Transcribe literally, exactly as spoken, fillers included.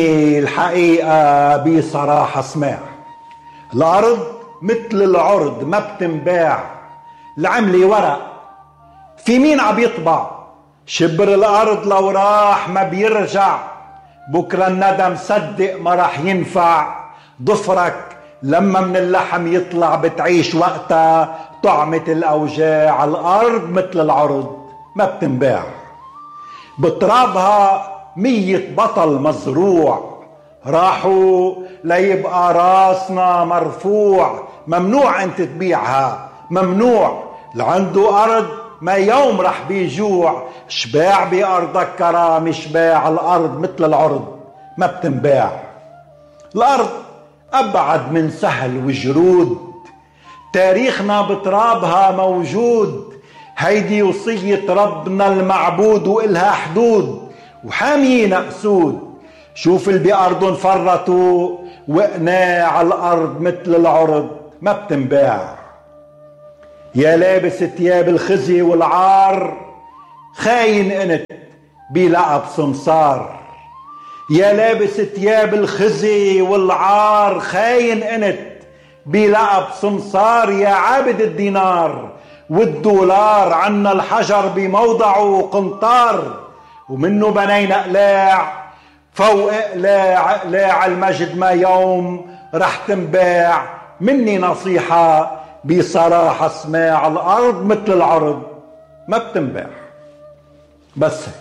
الحقيقة بصراحة سماع، الأرض مثل العرض ما بتنباع، العملة ورق في مين عم يطبع، شبر الأرض لو راح ما بيرجع، بكرة الندم صدق ما راح ينفع، ضفرك لما من اللحم يطلع بتعيش وقتها طعمة الأوجاع، الأرض مثل العرض ما بتنباع، بترابها مية بطل مزروع، راحوا ليبقى راسنا مرفوع، ممنوع انت تبيعها، ممنوع لعنده أرض ما يوم رح بيجوع، شباع بأرضك كرامة شباع، الأرض مثل العرض ما بتنباع، الأرض أبعد من سهل وجرود، تاريخنا بترابها موجود، هيدي وصية ربنا المعبود وإلها حدود، وحامينا أسود، شوف اللي بأرضهم فرطوا وقناع، الأرض مثل العرض ما بتنباع، يا لابس ثياب الخزي والعار خاين انت بلقب سمسار، يا لابس ثياب الخزي والعار خاين انت بلقب سمسار، يا عابد الدينار والدولار، عنا الحجر بموضعه قنطار، ومنه بنينا اقلاع فوق اقلاع، اقلاع المجد ما يوم رح تنباع، مني نصيحة بصراحة اسماع، الأرض مثل العرض ما بتنباع. بس